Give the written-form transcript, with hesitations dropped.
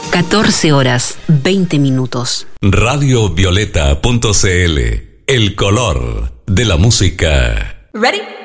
14 horas, 20 minutos. Radiovioleta.cl, el color de la música. Ready?